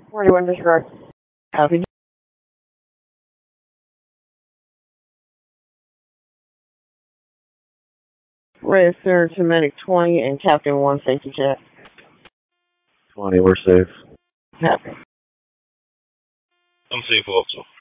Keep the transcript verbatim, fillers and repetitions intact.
forty-one disregard. Copy. Red Sir to Medic twenty and Captain one safety check. twenty, we're safe. Copy. I'm safe also.